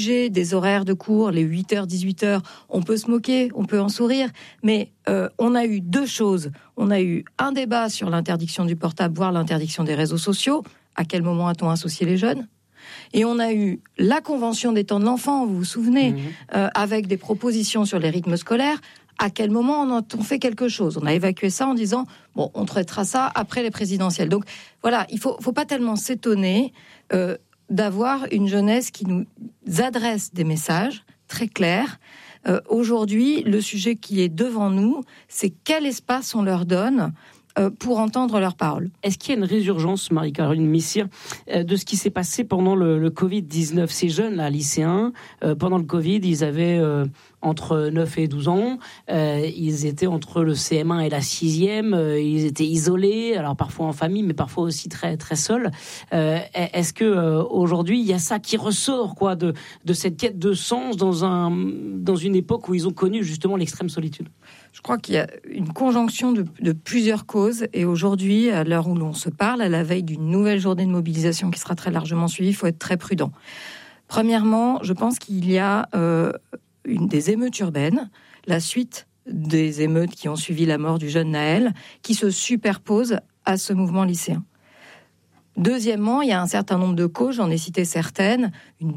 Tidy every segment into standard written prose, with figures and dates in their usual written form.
des horaires de cours, les 8h, 18h, on peut se moquer, on peut en sourire, mais on a eu deux choses. On a eu un débat sur l'interdiction du portable, voire l'interdiction des réseaux sociaux. À quel moment a-t-on associé les jeunes ? Et on a eu la Convention des temps de l'enfant, vous vous souvenez, avec des propositions sur les rythmes scolaires. À quel moment on fait quelque chose ? On a évacué ça en disant, bon, on traitera ça après les présidentielles. Donc voilà, il faut pas tellement s'étonner d'avoir une jeunesse qui nous adresse des messages très clairs. Aujourd'hui, le sujet qui est devant nous, c'est quel espace on leur donne pour entendre leurs paroles. Est-ce qu'il y a une résurgence, Marie-Caroline Missire, de ce qui s'est passé pendant le Covid-19 ? Ces jeunes, là, lycéens, pendant le Covid, ils avaient entre 9 et 12 ans, ils étaient entre le CM1 et la 6e, ils étaient isolés, alors parfois en famille, mais parfois aussi très, très seuls. Est-ce que aujourd'hui il y a ça qui ressort, quoi, de cette quête de sens dans une époque où ils ont connu justement l'extrême solitude ? Je crois qu'il y a une conjonction de plusieurs causes, et aujourd'hui, à l'heure où l'on se parle, à la veille d'une nouvelle journée de mobilisation qui sera très largement suivie, il faut être très prudent. Premièrement, je pense qu'il y a des émeutes urbaines, la suite des émeutes qui ont suivi la mort du jeune Naël, qui se superposent à ce mouvement lycéen. Deuxièmement, il y a un certain nombre de causes, j'en ai cité certaines, une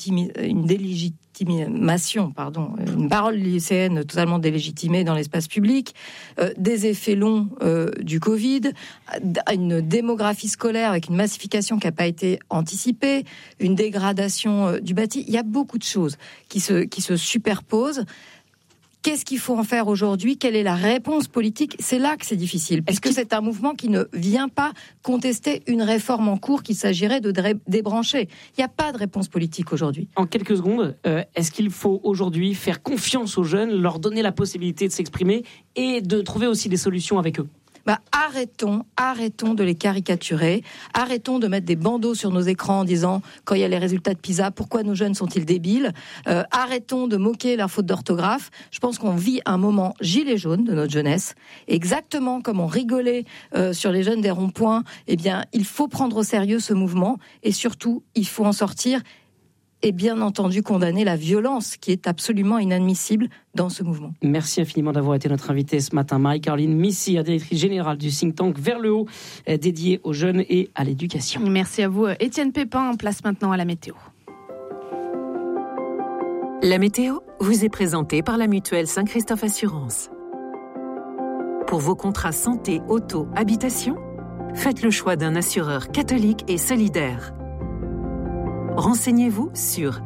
délégitimation, une parole lycéenne totalement délégitimée dans l'espace public, des effets longs du Covid, une démographie scolaire avec une massification qui n'a pas été anticipée, une dégradation du bâti. Il y a beaucoup de choses qui se superposent. Qu'est-ce qu'il faut en faire aujourd'hui ? Quelle est la réponse politique ? C'est là que c'est difficile, puisque c'est un mouvement qui ne vient pas contester une réforme en cours qu'il s'agirait de débrancher. Il n'y a pas de réponse politique aujourd'hui. En quelques secondes, est-ce qu'il faut aujourd'hui faire confiance aux jeunes, leur donner la possibilité de s'exprimer et de trouver aussi des solutions avec eux ? Arrêtons de les caricaturer, arrêtons de mettre des bandeaux sur nos écrans en disant, quand il y a les résultats de PISA, pourquoi nos jeunes sont-ils débiles ? Arrêtons de moquer leur faute d'orthographe. Je pense qu'on vit un moment gilet jaune de notre jeunesse, exactement comme on rigolait sur les jeunes des ronds-points. Eh bien, il faut prendre au sérieux ce mouvement, et surtout, il faut en sortir et bien entendu condamner la violence qui est absolument inadmissible dans ce mouvement. Merci infiniment d'avoir été notre invitée ce matin. Marie-Caroline Missire, directrice générale du think tank Vers le Haut, dédié aux jeunes et à l'éducation. Merci à vous, Étienne Pépin. Place maintenant à la météo. La météo vous est présentée par la mutuelle Saint-Christophe Assurance. Pour vos contrats santé, auto, habitation, faites le choix d'un assureur catholique et solidaire. Renseignez-vous sur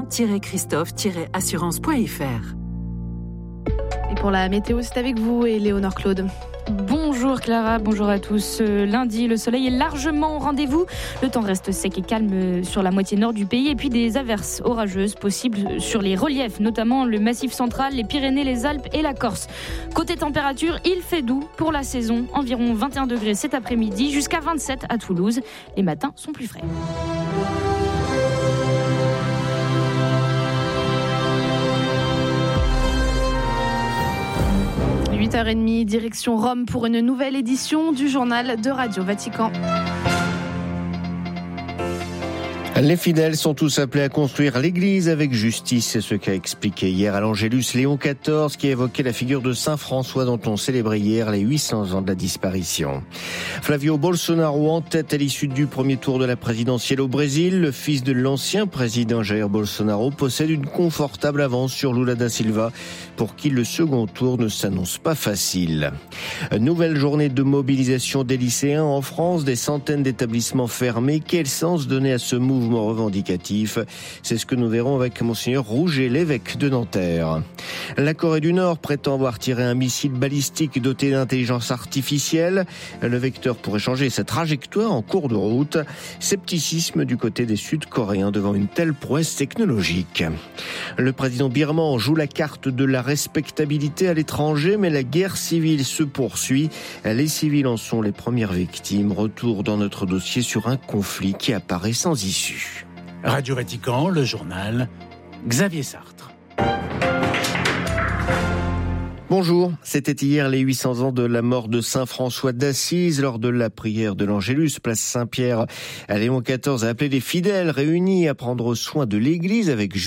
saint-christophe-assurance.fr. Et pour la météo, c'est avec vous et Léonore Claude. Bonjour Clara, bonjour à tous. Lundi, le soleil est largement au rendez-vous. Le temps reste sec et calme sur la moitié nord du pays, et puis des averses orageuses possibles sur les reliefs, notamment le Massif central, les Pyrénées, les Alpes et la Corse. Côté température, il fait doux pour la saison. Environ 21 degrés cet après-midi, jusqu'à 27 à Toulouse. Les matins sont plus frais. 8h30, direction Rome pour une nouvelle édition du journal de Radio Vatican. Les fidèles sont tous appelés à construire l'Église avec justice. C'est ce qu'a expliqué hier à l'Angélus Léon XIV, qui a évoqué la figure de Saint François dont on célébrait hier les 800 ans de la disparition. Flavio Bolsonaro en tête à l'issue du premier tour de la présidentielle au Brésil. Le fils de l'ancien président Jair Bolsonaro possède une confortable avance sur Lula da Silva, pour qui le second tour ne s'annonce pas facile. Nouvelle journée de mobilisation des lycéens en France, des centaines d'établissements fermés. Quel sens donner à ce mouvement revendicatif? C'est ce que nous verrons avec Monseigneur Rouget, l'évêque de Nanterre. La Corée du Nord prétend avoir tiré un missile balistique doté d'intelligence artificielle. Le vecteur pourrait changer sa trajectoire en cours de route. Scepticisme du côté des Sud-Coréens devant une telle prouesse technologique. Le président birman joue la carte de la respectabilité à l'étranger, mais la guerre civile se poursuit. Les civils en sont les premières victimes. Retour dans notre dossier sur un conflit qui apparaît sans issue. Radio Vatican, le journal, Xavier Sartre. Bonjour, c'était hier les 800 ans de la mort de Saint François d'Assise. Lors de la prière de l'Angélus, place Saint-Pierre, Léon XIV a appelé les fidèles réunis à prendre soin de l'Église avec